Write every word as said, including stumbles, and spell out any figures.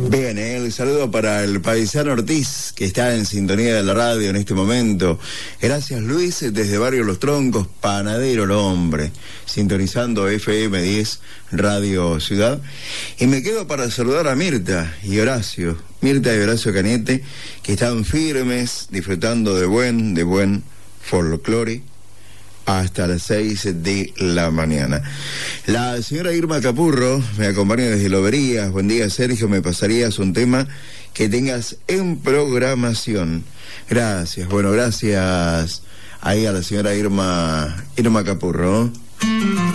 Bien, eh, el saludo para el paisano Ortiz, que está en sintonía de la radio en este momento. Gracias, Luis, desde Barrio Los Troncos, panadero el hombre, sintonizando F M diez Radio Ciudad. Y me quedo para saludar a Mirta y Horacio, Mirta y Horacio Canete, que están firmes, disfrutando de buen, de buen folclore, hasta las seis de la mañana. La señora Irma Capurro me acompaña desde Loberías. Buen día, Sergio, me pasarías un tema que tengas en programación. Gracias, bueno, gracias ahí a la señora Irma, Irma Capurro.